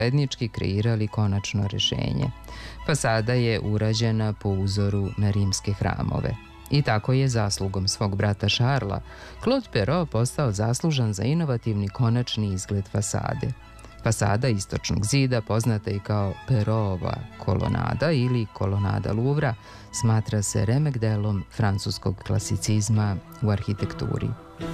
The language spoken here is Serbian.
zajednički kreirali konačno rešenje. Fasada je urađena po uzoru na rimske hramove. I tako je zaslugom svog brata Šarla Claude Perrault postao zaslužan za inovativni konačni izgled fasade. Fasada istočnog zida, poznata i kao Perraultova kolonada ili kolonada Louvra, smatra se remek delom francuskog klasicizma u arhitekturi.